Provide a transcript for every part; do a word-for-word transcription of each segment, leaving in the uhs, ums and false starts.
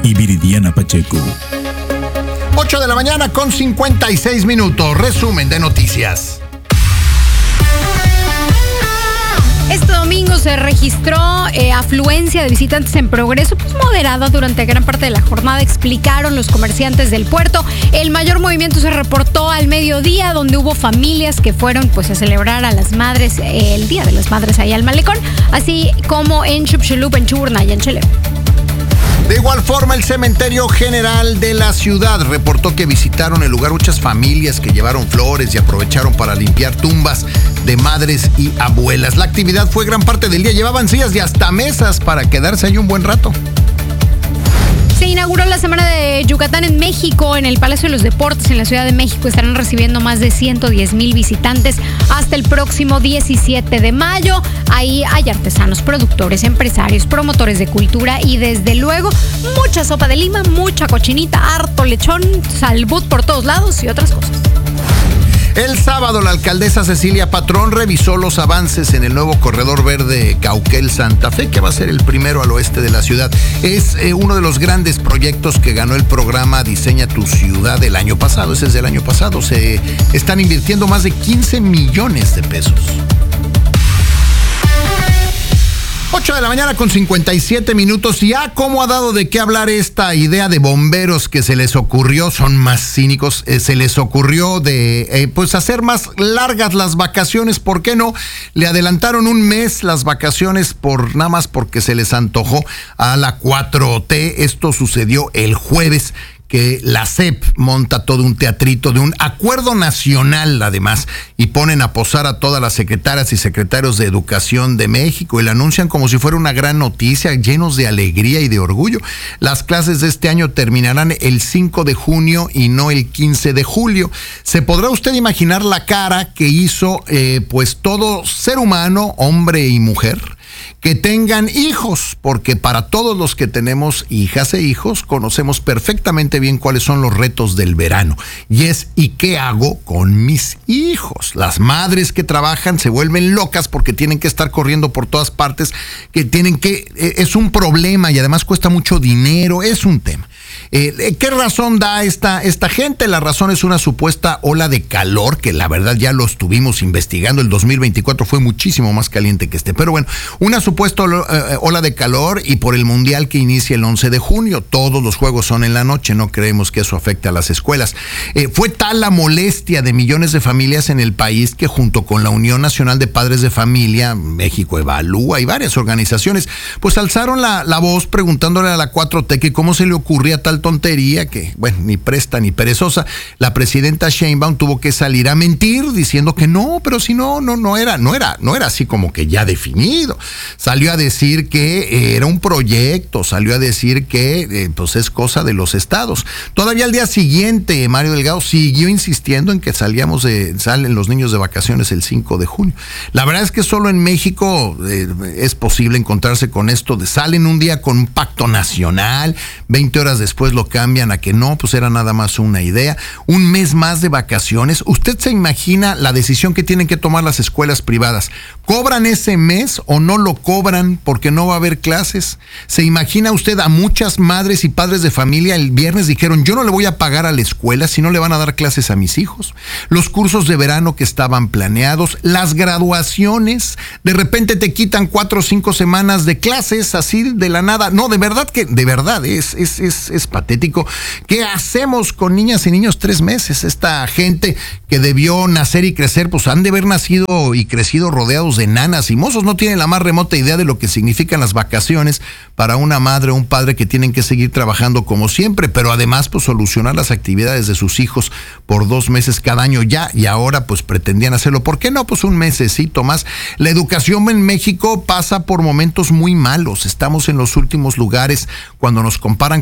y Viridiana Pacheco. ocho de la mañana con cincuenta y seis minutos. Resumen de noticias. Este domingo se registró eh, afluencia de visitantes en Progreso, pues moderada durante gran parte de la jornada, explicaron los comerciantes del puerto. El mayor movimiento se reportó al mediodía, donde hubo familias que fueron pues a celebrar a las madres, eh, el Día de las Madres allá al Malecón, así como en Chupchulup, en Chuburná y en Chelem. De igual forma, el Cementerio General de la ciudad reportó que visitaron el lugar muchas familias que llevaron flores y aprovecharon para limpiar tumbas de madres y abuelas. La actividad fue gran parte del día. Llevaban sillas y hasta mesas para quedarse ahí un buen rato. Se inauguró la Semana de Yucatán en México, en el Palacio de los Deportes, en la Ciudad de México. Estarán recibiendo más de ciento diez mil visitantes hasta el próximo diecisiete de mayo. Ahí hay artesanos, productores, empresarios, promotores de cultura y desde luego mucha sopa de lima, mucha cochinita, harto lechón, salbut por todos lados y otras cosas. El sábado, la alcaldesa Cecilia Patrón revisó los avances en el nuevo corredor verde Cauquel-Santa Fe, que va a ser el primero al oeste de la ciudad. Es eh, uno de los grandes proyectos que ganó el programa Diseña tu Ciudad el año pasado. Ese es del año pasado. Se están invirtiendo más de quince millones de pesos. ocho de la mañana con cincuenta y siete minutos. Ya cómo ha dado de qué hablar esta idea de bomberos que se les ocurrió, son más cínicos, eh, se les ocurrió de eh, pues hacer más largas las vacaciones. ¿Por qué no? Le adelantaron un mes las vacaciones por nada más porque se les antojó a la cuatro T. Esto sucedió el jueves, que la C E P monta todo un teatrito de un acuerdo nacional, además, y ponen a posar a todas las secretarias y secretarios de Educación de México y la anuncian como si fuera una gran noticia, llenos de alegría y de orgullo. Las clases de este año terminarán el cinco de junio y no el quince de julio. ¿Se podrá usted imaginar la cara que hizo eh, pues todo ser humano, hombre y mujer, que tengan hijos? Porque para todos los que tenemos hijas e hijos, conocemos perfectamente bien cuáles son los retos del verano. Y es, ¿y qué hago con mis hijos? Las madres que trabajan se vuelven locas porque tienen que estar corriendo por todas partes, que tienen que, es un problema y además cuesta mucho dinero, es un tema. Eh, ¿Qué razón da esta, esta gente? La razón es una supuesta ola de calor, que la verdad ya lo estuvimos investigando. El dos mil veinticuatro fue muchísimo más caliente que este. Pero bueno, una supuesta ola de calor y por el mundial que inicia el once de junio. Todos los juegos son en la noche, no creemos que eso afecte a las escuelas. Eh, fue tal la molestia de millones de familias en el país que junto con la Unión Nacional de Padres de Familia, México Evalúa y varias organizaciones, pues alzaron la, la voz preguntándole a la cuatro T que cómo se le ocurría tal tontería que, bueno, ni presta ni perezosa. La presidenta Sheinbaum tuvo que salir a mentir diciendo que no, pero si no, no, no era, no era, no era así como que ya definido. Salió a decir que era un proyecto, salió a decir que eh, pues es cosa de los estados. Todavía al día siguiente, Mario Delgado siguió insistiendo en que salíamos de, salen los niños de vacaciones el cinco de junio. La verdad es que solo en México eh, es posible encontrarse con esto de salen un día con un pacto nacional, veinte horas después lo cambian a que no, pues era nada más una idea. Un mes más de vacaciones. ¿Usted se imagina la decisión que tienen que tomar las escuelas privadas? ¿Cobran ese mes o no lo cobran porque no va a haber clases? ¿Se imagina usted a muchas madres y padres de familia el viernes dijeron, yo no le voy a pagar a la escuela si no le van a dar clases a mis hijos? Los cursos de verano que estaban planeados, las graduaciones, de repente te quitan cuatro o cinco semanas de clases así de la nada. No, de verdad que, de verdad, es, es, es, es patético. ¿Qué hacemos con niñas y niños tres meses? Esta gente que debió nacer y crecer, pues han de haber nacido y crecido rodeados de nanas y mozos. No tienen la más remota idea de lo que significan las vacaciones para una madre o un padre que tienen que seguir trabajando como siempre, pero además pues solucionar las actividades de sus hijos por dos meses cada año ya, y ahora pues pretendían hacerlo. ¿Por qué no? Pues un mesecito más. La educación en México pasa por momentos muy malos. Estamos en los últimos lugares cuando nos comparan con otros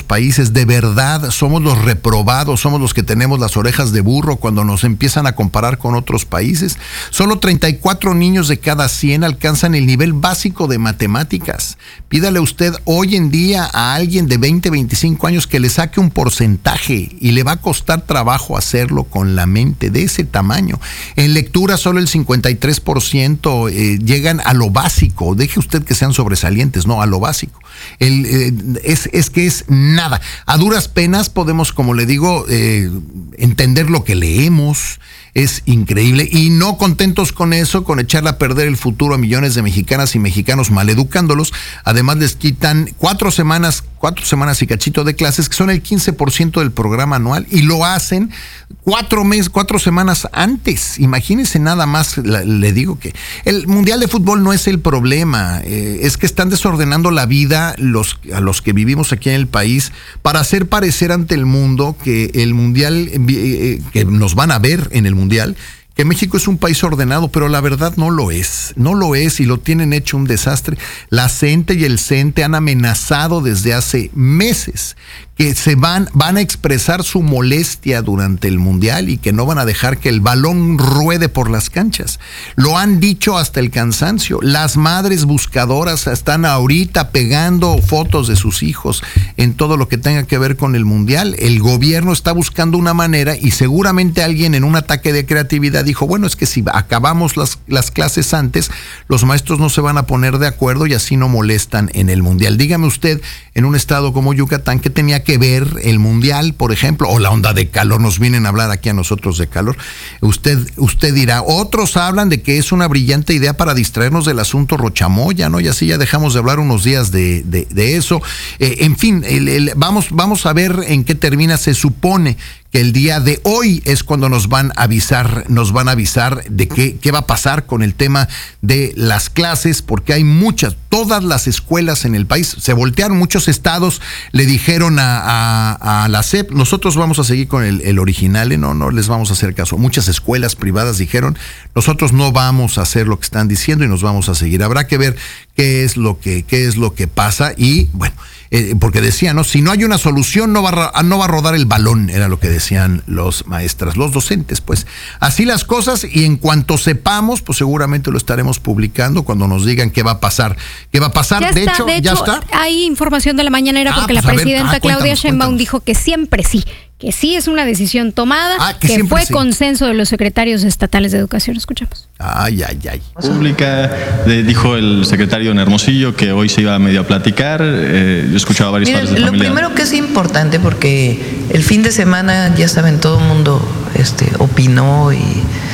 países. De verdad, somos los reprobados, somos los que tenemos las orejas de burro cuando nos empiezan a comparar con otros países. Solo treinta y cuatro niños de cada cien alcanzan el nivel básico de matemáticas. Pídale usted hoy en día a alguien de veinte, veinticinco años que le saque un porcentaje y le va a costar trabajo hacerlo con la mente de ese tamaño. En lectura solo el cincuenta y tres por ciento eh, llegan a lo básico. Deje usted que sean sobresalientes, no, a lo básico. El, eh, es, es que es nada. A duras penas podemos, como le digo, eh, entender lo que leemos. Es increíble. Y no contentos con eso, con echarle a perder el futuro a millones de mexicanas y mexicanos maleducándolos, además les quitan cuatro semanas, cuatro semanas y cachito de clases, que son el quince por ciento del programa anual, y lo hacen cuatro meses, cuatro semanas antes. Imagínense nada más, la, le digo que el Mundial de Fútbol no es el problema, eh, es que están desordenando la vida los, a los que vivimos aquí en el país para hacer parecer ante el mundo que el Mundial, eh, que nos van a ver en el Mundial, Mundial, que México es un país ordenado, pero la verdad no lo es, no lo es y lo tienen hecho un desastre. La CENTE y el CENTE han amenazado desde hace meses que se van, van a expresar su molestia durante el Mundial y que no van a dejar que el balón ruede por las canchas. Lo han dicho hasta el cansancio. Las madres buscadoras están ahorita pegando fotos de sus hijos en todo lo que tenga que ver con el Mundial. El gobierno está buscando una manera y seguramente alguien en un ataque de creatividad dijo, bueno, es que si acabamos las, las clases antes, los maestros no se van a poner de acuerdo y así no molestan en el Mundial. Dígame usted, en un estado como Yucatán, ¿qué tenía que ver el Mundial, por ejemplo, o la onda de calor? Nos vienen a hablar aquí a nosotros de calor. Usted, usted dirá, otros hablan de que es una brillante idea para distraernos del asunto Rochamoya, ¿no? Y así ya dejamos de hablar unos días de, de, de eso. Eh, en fin, el, el, vamos, vamos a ver en qué termina. Se supone que el día de hoy es cuando nos van a avisar, nos van a avisar de qué, qué va a pasar con el tema de las clases, porque hay muchas, todas las escuelas en el país, se voltearon, muchos estados le dijeron a, a, a la S E P, nosotros vamos a seguir con el, el original, ¿eh? no, no les vamos a hacer caso. Muchas escuelas privadas dijeron, nosotros no vamos a hacer lo que están diciendo y nos vamos a seguir. Habrá que ver qué es lo que, qué es lo que pasa y bueno, Eh, porque decían, ¿no? Si no hay una solución, no va, a, no va a rodar el balón, era lo que decían los maestras, los docentes, pues. Así las cosas, y en cuanto sepamos, pues seguramente lo estaremos publicando cuando nos digan qué va a pasar. ¿Qué va a pasar? Ya de, está, hecho, de ya hecho, está. hay información de la mañanera ah, porque pues la ver, presidenta ah, Claudia cuéntanos, Sheinbaum cuéntanos. dijo que siempre sí, que sí es una decisión tomada, Ah, que que, siempre fue sí. consenso de los secretarios estatales de educación. Escuchamos. Ay, ay, ay. Pública, eh, dijo el secretario en Hermosillo que hoy se iba medio a platicar. Eh, yo escuchaba varios Miren, padres de lo familia. primero que es importante, porque el fin de semana, ya saben, todo el mundo este, opinó, y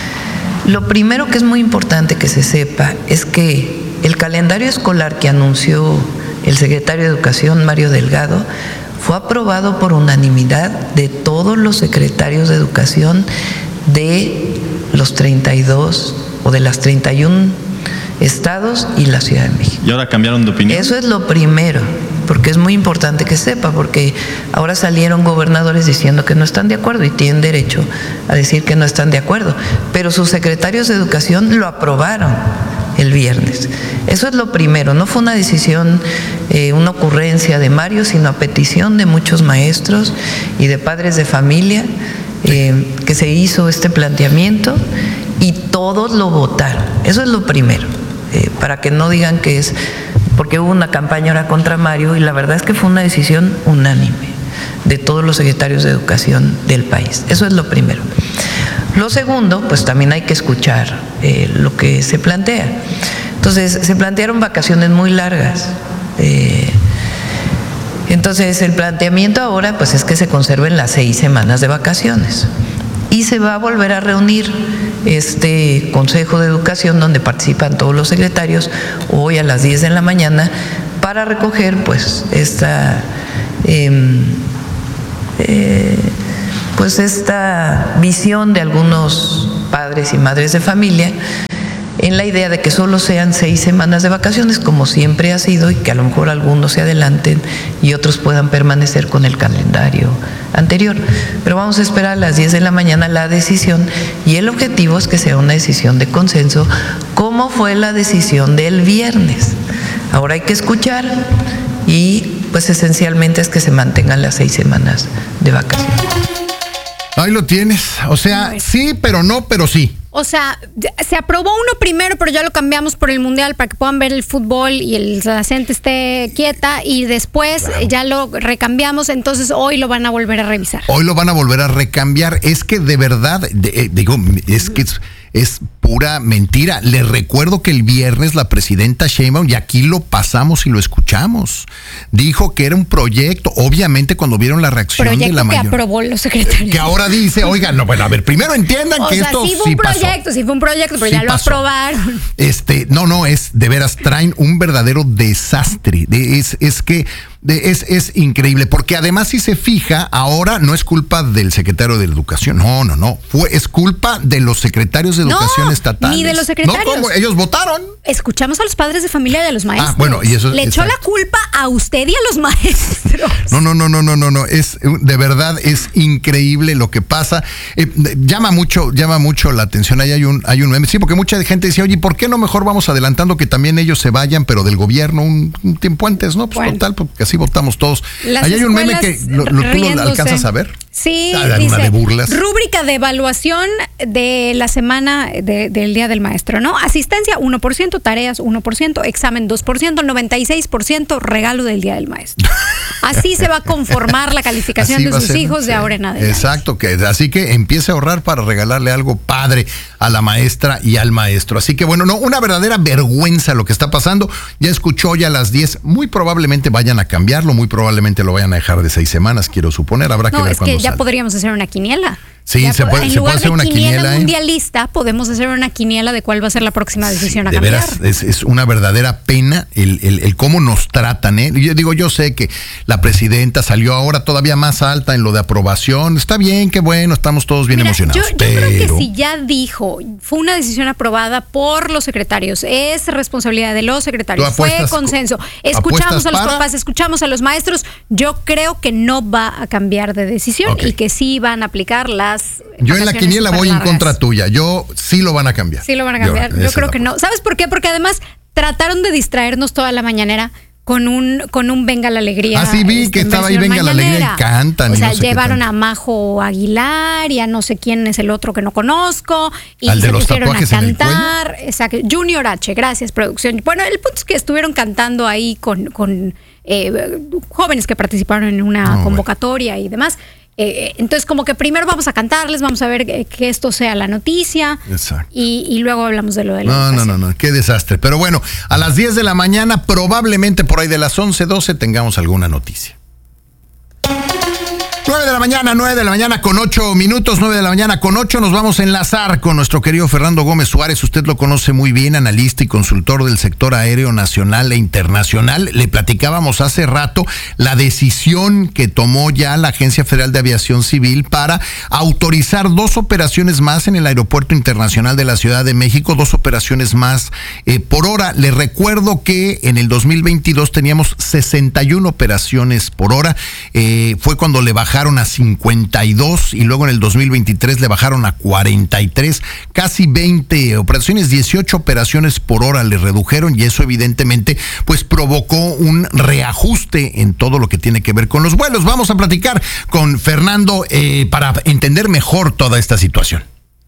lo primero que es muy importante que se sepa es que el calendario escolar que anunció el secretario de Educación, Mario Delgado, fue aprobado por unanimidad de todos los secretarios de Educación de los treinta y dos o de las treinta y uno estados y la Ciudad de México. Y ahora cambiaron de opinión. Eso es lo primero, porque es muy importante que sepa, porque ahora salieron gobernadores diciendo que no están de acuerdo y tienen derecho a decir que no están de acuerdo, pero sus secretarios de Educación lo aprobaron el viernes. Eso es lo primero, no fue una decisión, eh, una ocurrencia de Mario, sino a petición de muchos maestros y de padres de familia, eh, que se hizo este planteamiento y todos lo votaron. Eso es lo primero, eh, para que no digan que es porque hubo una campaña ahora contra Mario, y la verdad es que fue una decisión unánime de todos los secretarios de Educación del país. Eso es lo primero. Lo segundo, pues también hay que escuchar eh, lo que se plantea. Entonces, se plantearon vacaciones muy largas. Eh, entonces, el planteamiento ahora, pues es que se conserven las seis semanas de vacaciones. Y se va a volver a reunir este Consejo de Educación, donde participan todos los secretarios, hoy a las diez de la mañana, para recoger, pues, esta... Eh, eh, pues esta visión de algunos padres y madres de familia en la idea de que solo sean seis semanas de vacaciones, como siempre ha sido, y que a lo mejor algunos se adelanten y otros puedan permanecer con el calendario anterior. Pero vamos a esperar a las diez de la mañana la decisión, y el objetivo es que sea una decisión de consenso, como fue la decisión del viernes. Ahora hay que escuchar y pues esencialmente es que se mantengan las seis semanas de vacaciones. Ahí lo tienes. O sea, sí, pero no, pero sí. O sea, se aprobó uno primero, pero ya lo cambiamos por el Mundial para que puedan ver el fútbol y el, la gente esté quieta, y después claro. ya lo recambiamos, entonces hoy lo van a volver a revisar. Hoy lo van a volver a recambiar. Es que de verdad, de, eh, digo, es que es, es pura mentira. Les recuerdo que el viernes la presidenta Sheinbaum, y aquí lo pasamos y lo escuchamos, dijo que era un proyecto, obviamente cuando vieron la reacción proyecto de la mayoría. que aprobó los secretarios. Que ahora dice, oigan, no, bueno, a ver, primero entiendan o que sea, esto sí fue sí un pasó. proyecto, sí fue un proyecto, pero sí ya lo pasó. aprobaron. Este, no, no, es de veras, traen un verdadero desastre. De, es, es que de, es, es increíble, porque además si se fija, ahora no es culpa del secretario de Educación, no, no, no, fue, es culpa de los secretarios de Educación no, estatales. Ni de los secretarios. No, ¿cómo? Ellos votaron. Escuchamos a los padres de familia y a los maestros. Ah, bueno, y eso le echó exacto. la culpa a usted y a los maestros. No, no, no, no, no, no, no, es de verdad es increíble lo que pasa. Eh, llama mucho, llama mucho la atención. Ahí hay un, hay un meme, sí, porque mucha gente dice, oye, ¿por qué no mejor vamos adelantando que también ellos se vayan, pero del gobierno un, un tiempo antes, ¿no? Pues bueno, total, porque así votamos todos. Ahí hay un meme que lo, lo, tú lo alcanzas a ver. Sí, ah, dice, una de burlas. Rúbrica de evaluación de la semana de, del Día del Maestro, ¿no? Asistencia uno por ciento, tareas uno por ciento, examen dos por ciento, noventa y seis por ciento regalo del Día del Maestro. Así se va a conformar la calificación así de sus ser, hijos de ahora en adelante. Exacto, que así que empiece a ahorrar para regalarle algo padre a la maestra y al maestro. Así que bueno, no, una verdadera vergüenza lo que está pasando. Ya escuchó ya a las diez, muy probablemente vayan a cambiarlo, muy probablemente lo vayan a dejar de seis semanas, quiero suponer, habrá que no, ver es cuándo que ya sale. Podríamos hacer una quiniela. Sí, ya se puede, en se lugar puede hacer de una quiniela, quiniela mundialista, podemos hacer una quiniela de cuál va a ser la próxima decisión sí, a de cambiar. veras, es, es una verdadera pena el, el, el cómo nos tratan, ¿eh? Yo digo, yo sé que la presidenta salió ahora todavía más alta en lo de aprobación. Está bien, qué bueno, estamos todos bien Mira, emocionados. Yo, yo pero... creo que si ya dijo, fue una decisión aprobada por los secretarios, es responsabilidad de los secretarios, fue consenso. Escuchamos a los para... papás, escuchamos a los maestros. Yo creo que no va a cambiar de decisión okay. y que sí van a aplicar las. Yo en la quiniela voy largas. En contra tuya. Yo sí lo van a cambiar. Sí lo van a cambiar. Yo, yo creo que no. ¿Sabes por qué? Porque además trataron de distraernos toda la mañanera con un con un Venga la Alegría. Ah, sí vi que estaba ahí Venga mañanera. La Alegría y cantan. O sea, no sé llevaron a Majo Aguilar y a no sé quién es el otro que no conozco y Al de se los pusieron a cantar. Exacto. Junior H, gracias producción. Bueno, el punto es que estuvieron cantando ahí con, con eh, jóvenes que participaron en una no, convocatoria bueno. y demás. Eh, entonces como que primero vamos a cantarles, vamos a ver que, que esto sea la noticia. Exacto. Y, y luego hablamos de lo de la No, no, no, no, qué desastre. Pero bueno, a las diez de la mañana, probablemente por ahí de las once, doce tengamos alguna noticia. nueve de la mañana, nueve de la mañana con ocho minutos, nueve de la mañana con ocho, nos vamos a enlazar con nuestro querido Fernando Gómez Suárez. Usted lo conoce muy bien, analista y consultor del sector aéreo nacional e internacional. Le platicábamos hace rato la decisión que tomó ya la Agencia Federal de Aviación Civil para autorizar dos operaciones más en el Aeropuerto Internacional de la Ciudad de México, dos operaciones más eh, por hora. Le recuerdo que en el dos mil veintidós teníamos sesenta y una operaciones por hora, eh, fue cuando le bajaron a cincuenta y dos y luego en el dos mil veintitrés le bajaron a cuarenta y tres, casi veinte operaciones, dieciocho operaciones por hora le redujeron y eso evidentemente pues provocó un reajuste en todo lo que tiene que ver con los vuelos. Vamos a platicar con Fernando eh, para entender mejor toda esta situación.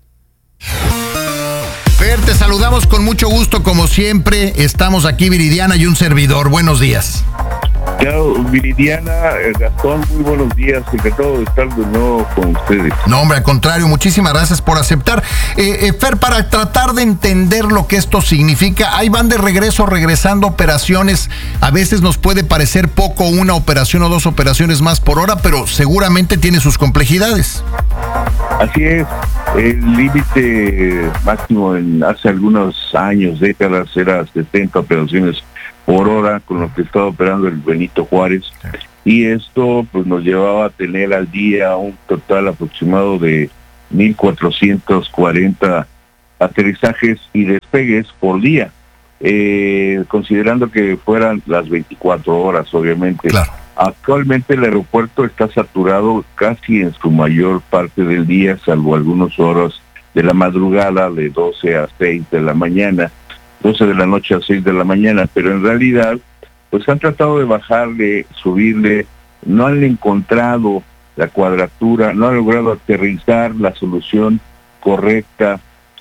Fer, te saludamos con mucho gusto como siempre, estamos aquí Viridiana y un servidor, buenos días. Claro, Viridiana, Gastón, muy buenos días, encantado de estar de nuevo con ustedes. No, hombre, al contrario, muchísimas gracias por aceptar. Eh, eh, Fer, para tratar de entender lo que esto significa, ahí van de regreso, regresando operaciones, a veces nos puede parecer poco una operación o dos operaciones más por hora, pero seguramente tiene sus complejidades. Así es, el límite máximo en hace algunos años, décadas, era setenta operaciones por hora con lo que estaba operando el Benito Juárez, y esto pues nos llevaba a tener al día un total aproximado de mil cuatrocientos cuarenta aterrizajes y despegues por día, eh, considerando que fueran las veinticuatro horas, obviamente. Claro. Actualmente el aeropuerto está saturado casi en su mayor parte del día, salvo algunas horas de la madrugada, de doce a seis de la mañana, doce de la noche a seis de la mañana, pero en realidad pues han tratado de bajarle, subirle, no han encontrado la cuadratura, no han logrado aterrizar la solución correcta,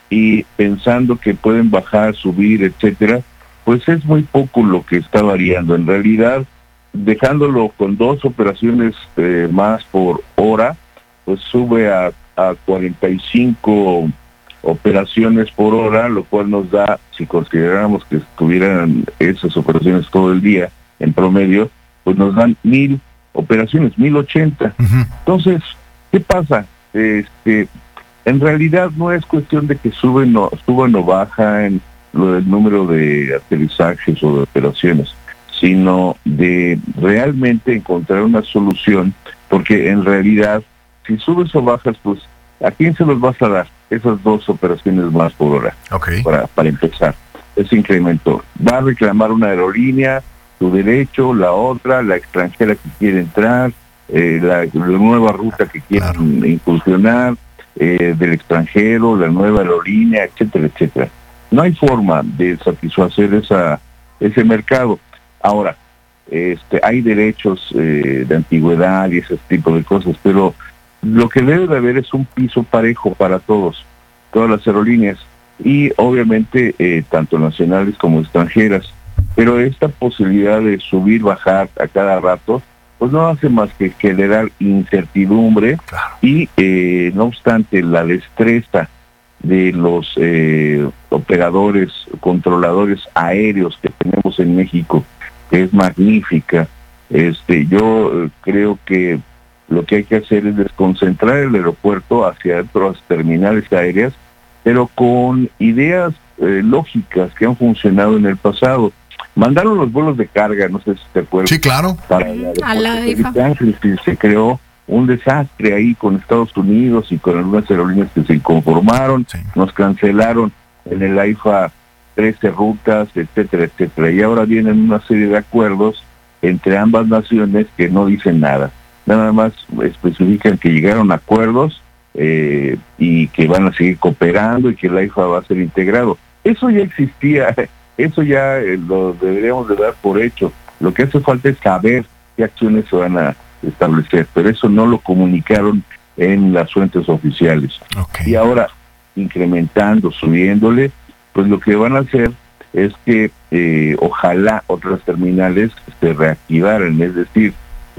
y pensando que pueden bajar, subir, etcétera, pues es muy poco lo que está variando. En realidad, dejándolo con dos operaciones eh, más por hora, pues sube a, a cuarenta y cinco operaciones por hora, lo cual nos da, si consideráramos que estuvieran esas operaciones todo el día en promedio, pues nos dan mil operaciones, mil ochenta. Uh-huh. Entonces, ¿qué pasa? Este, en realidad no es cuestión de que suben o, suban o bajan lo del número de aterrizajes o de operaciones, sino de realmente encontrar una solución, porque en realidad, si subes o bajas, pues, ¿a quién se los vas a dar? Esas dos operaciones más por hora, okay. para, para empezar. Ese incremento. Va a reclamar una aerolínea, su derecho, la otra, la extranjera que quiere entrar, eh, la, la nueva ruta que quieren claro. incursionar, eh, del extranjero, la nueva aerolínea, etcétera, etcétera. No hay forma de satisfacer esa ese mercado. Ahora, este, hay derechos eh, de antigüedad y ese tipo de cosas, pero lo que debe de haber es un piso parejo para todos, todas las aerolíneas, y obviamente eh, tanto nacionales como extranjeras. Pero esta posibilidad de subir, bajar a cada rato, pues no hace más que generar incertidumbre, claro. y eh, no obstante la destreza de los eh, operadores, controladores aéreos que tenemos en México, que es magnífica. Este, yo eh, creo que lo que hay que hacer es desconcentrar el aeropuerto hacia otras terminales aéreas, pero con ideas eh, lógicas que han funcionado en el pasado. Mandaron los vuelos de carga, no sé si te acuerdas. Sí, claro. Para a la I F A. Ángeles, se creó un desastre ahí con Estados Unidos y con algunas aerolíneas que se conformaron, sí. Nos cancelaron en el A I F A trece rutas, etcétera, etcétera. Y ahora vienen una serie de acuerdos entre ambas naciones que no dicen nada. Nada más especifican que llegaron a acuerdos eh, y que van a seguir cooperando y que el A I F A va a ser integrado. Eso ya existía, eso ya eh, lo deberíamos de dar por hecho. Lo que hace falta es saber qué acciones se van a establecer, pero eso no lo comunicaron en las fuentes oficiales. Okay. Y ahora, incrementando, subiéndole, pues lo que van a hacer es que eh, ojalá otras terminales se reactivaran, es decir,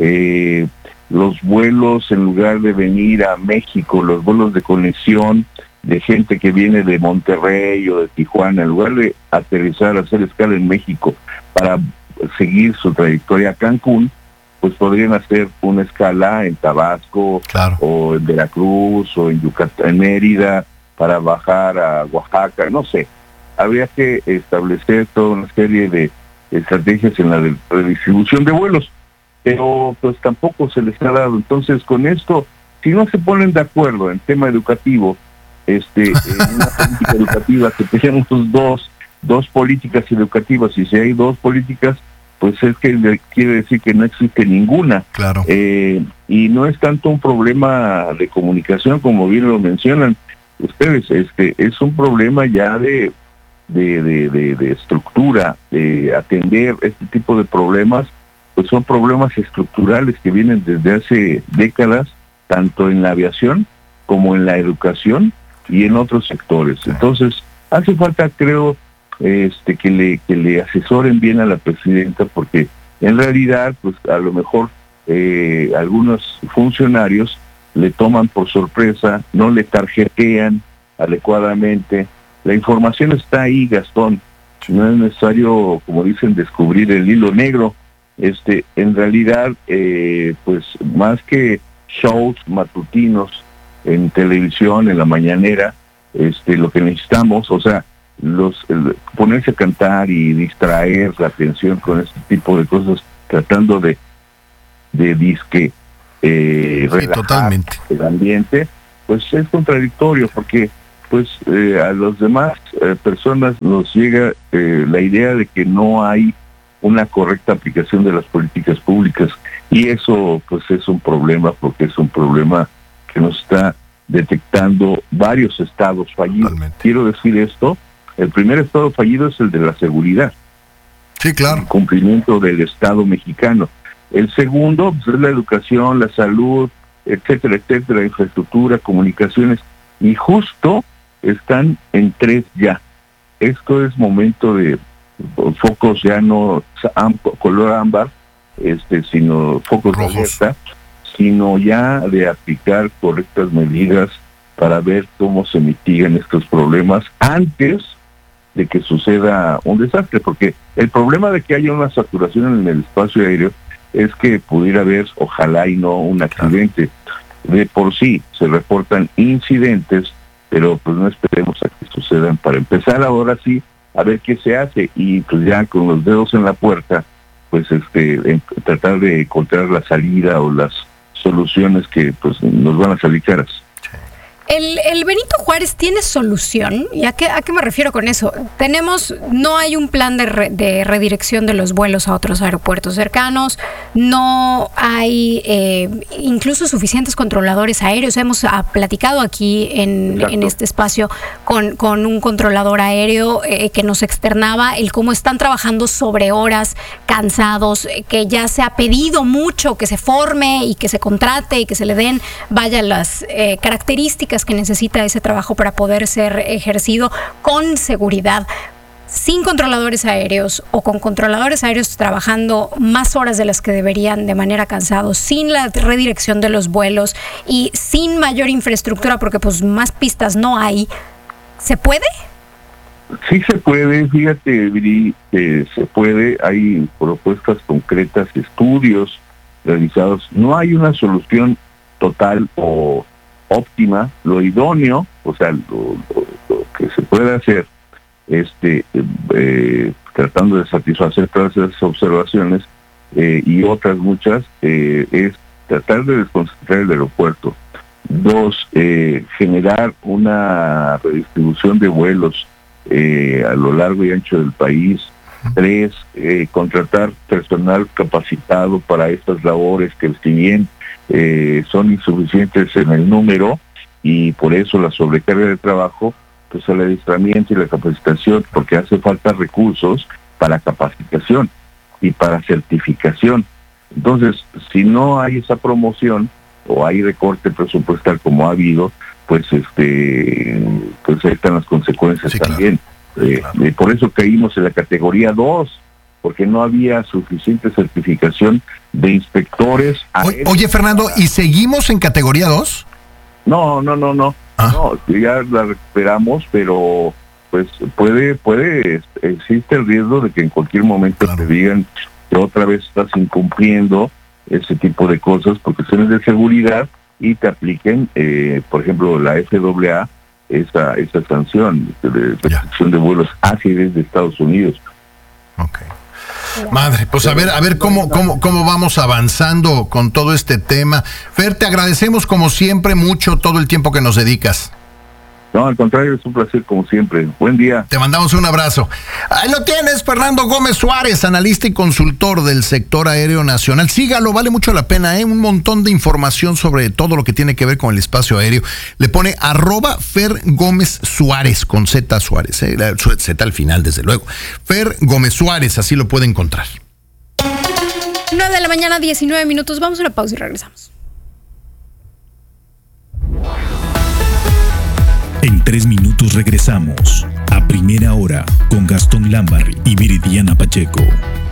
eh, los vuelos, en lugar de venir a México, los vuelos de conexión de gente que viene de Monterrey o de Tijuana, en lugar de aterrizar, hacer escala en México para seguir su trayectoria a Cancún, pues podrían hacer una escala en Tabasco, claro. o en Veracruz o en Yucatán, en Mérida, para bajar a Oaxaca, no sé. Habría que establecer toda una serie de estrategias en la redistribución de vuelos, pero pues tampoco se les ha dado. Entonces, con esto, si no se ponen de acuerdo en tema educativo, este, en una política educativa, que tenemos dos, dos políticas educativas, y si hay dos políticas, pues es que quiere decir que no existe ninguna. Claro. Eh, y no es tanto un problema de comunicación, como bien lo mencionan ustedes, este, es un problema ya de de, de, de, de estructura, de atender este tipo de problemas, pues son problemas estructurales que vienen desde hace décadas, tanto en la aviación como en la educación y en otros sectores. Entonces, hace falta, creo, este que le que le asesoren bien a la presidenta, porque en realidad, pues a lo mejor eh, algunos funcionarios le toman por sorpresa, no le tarjetean adecuadamente. La información está ahí, Gastón. No es necesario, como dicen, descubrir el hilo negro. Este, en realidad, eh, pues más que shows matutinos en televisión, en la mañanera, este, lo que necesitamos, o sea, los el, ponerse a cantar y distraer la atención con este tipo de cosas, tratando de de disque eh, sí, totalmente. el ambiente, pues es contradictorio, porque pues eh, a las demás eh, personas nos llega eh, la idea de que no hay una correcta aplicación de las políticas públicas, y eso pues es un problema, porque es un problema que nos está detectando varios estados fallidos. Totalmente. Quiero decir esto, el primer estado fallido es el de la seguridad. Sí, claro. El cumplimiento del Estado mexicano. El segundo pues, es la educación, la salud, etcétera, etcétera, infraestructura, comunicaciones, y justo están en tres ya. Esto es momento de focos ya no am, color ámbar, este, sino focos de alerta, sino ya de aplicar correctas medidas para ver cómo se mitigan estos problemas antes de que suceda un desastre, porque el problema de que haya una saturación en el espacio aéreo es que pudiera haber, ojalá y no, un accidente. De por sí se reportan incidentes, pero pues no esperemos a que sucedan para empezar ahora sí a ver qué se hace, y pues ya con los dedos en la puerta, pues este en, tratar de encontrar la salida o las soluciones que pues nos van a salir caras. El, el Benito Juárez tiene solución. ¿Y a qué, a qué me refiero con eso? Tenemos, no hay un plan de, re, de redirección de los vuelos a otros aeropuertos cercanos, no hay eh, incluso suficientes controladores aéreos. Hemos ah, platicado aquí en, en este espacio con, con un controlador aéreo eh, que nos externaba el cómo están trabajando sobre horas, cansados, eh, que ya se ha pedido mucho que se forme y que se contrate y que se le den, vaya, las eh, características que necesita ese trabajo para poder ser ejercido con seguridad. Sin controladores aéreos o con controladores aéreos trabajando más horas de las que deberían de manera cansado, sin la redirección de los vuelos y sin mayor infraestructura, porque pues más pistas no hay, ¿se puede? Sí se puede, fíjate, Viri, eh, se puede, hay propuestas concretas, estudios realizados, no hay una solución total o óptima. Lo idóneo, o sea, lo, lo, lo que se puede hacer, este, eh, tratando de satisfacer todas esas observaciones eh, y otras muchas, eh, es tratar de desconcentrar el aeropuerto. Dos, eh, generar una redistribución de vuelos eh, a lo largo y ancho del país. Tres, eh, contratar personal capacitado para estas labores que, si bien eh, son insuficientes en el número, y por eso la sobrecarga de trabajo, pues el adiestramiento y la capacitación, porque hace falta recursos para capacitación y para certificación. Entonces, si no hay esa promoción o hay recorte presupuestal como ha habido, pues este pues ahí están las consecuencias. Sí, también. Claro. Eh, claro. Eh, por eso caímos en la categoría dos, porque no había suficiente certificación de inspectores. Oye, oye Fernando, ¿y seguimos en categoría dos? No, no, no, no. Ah. No, ya la recuperamos, pero pues puede, puede, existe el riesgo de que en cualquier momento claro. te digan que otra vez estás incumpliendo ese tipo de cosas por cuestiones de seguridad y te apliquen, eh, por ejemplo, la F A A, esa esa sanción de restricción de vuelos hacia y desde Estados Unidos. Okay. Madre, pues a ver, a ver cómo, cómo, cómo vamos avanzando con todo este tema. Fer, te agradecemos como siempre mucho todo el tiempo que nos dedicas. No, al contrario, es un placer como siempre. Buen día. Te mandamos un abrazo. Ahí lo tienes, Fernando Gómez Suárez, analista y consultor del sector aéreo nacional. Sígalo, vale mucho la pena, ¿eh? Un montón de información sobre todo lo que tiene que ver con el espacio aéreo. Le pone arroba Fer Gómez Suárez, con Z Suárez, ¿eh? Z al final, desde luego. Fer Gómez Suárez, así lo puede encontrar. nueve de la mañana, diecinueve minutos. Vamos a una pausa y regresamos. En tres minutos regresamos a Primera Hora con Gastón Lámbar y Viridiana Pacheco.